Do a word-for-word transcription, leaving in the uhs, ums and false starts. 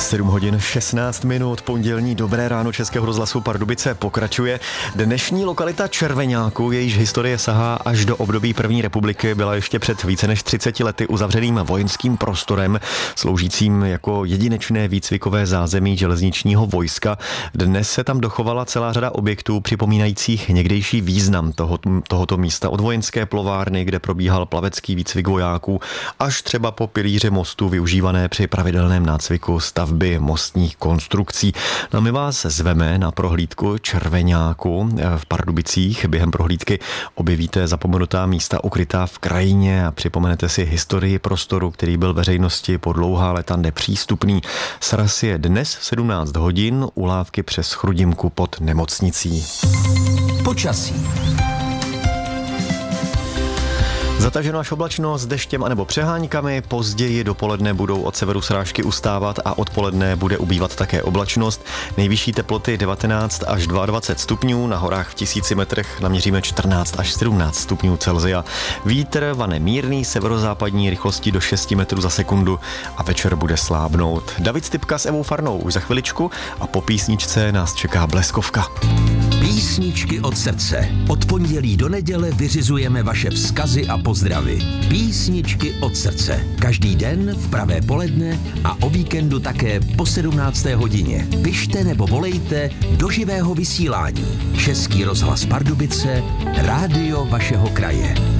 sedm hodin šestnáct minut, pondělní dobré ráno Českého rozhlasu Pardubice pokračuje. Dnešní lokalita Červeňáku, jejíž historie sahá až do období první republiky, byla ještě před více než třiceti lety uzavřeným vojenským prostorem, sloužícím jako jedinečné výcvikové zázemí železničního vojska. Dnes se tam dochovala celá řada objektů připomínajících někdejší význam toho, tohoto místa. Od vojenské plovárny, kde probíhal plavecký výcvik vojáků, až třeba po pilíře mostu využívané při pravidelném nácviku stavby mostních konstrukcí. No my vás zveme na prohlídku Červeňáku v Pardubicích. Během prohlídky objevíte zapomenutá místa ukrytá v krajině a připomenete si historii prostoru, který byl veřejnosti po dlouhá léta nepřístupný. Sraz je dnes v sedmnáct hodin u lávky přes Chrudimku pod nemocnicí. Počasí. Zataženo až oblačno s deštěm anebo přeháňkami, později dopoledne budou od severu srážky ustávat a odpoledne bude ubývat také oblačnost. Nejvyšší teploty devatenáct až dvacet dva stupňů, na horách v tisíci metrech naměříme čtrnáct až sedmnáct stupňů Celsia. Vítr vane mírný severozápadní rychlostí do šesti metrů za sekundu a večer bude slábnout. David Stypka s Evou Farnou už za chviličku a po písničce nás čeká bleskovka. Písničky od srdce. Od pondělí do neděle vyřizujeme vaše vzkazy a pozdravy. Písničky od srdce. Každý den v pravé poledne a o víkendu také po sedmnácté hodině. Pište nebo volejte do živého vysílání. Český rozhlas Pardubice, rádio vašeho kraje.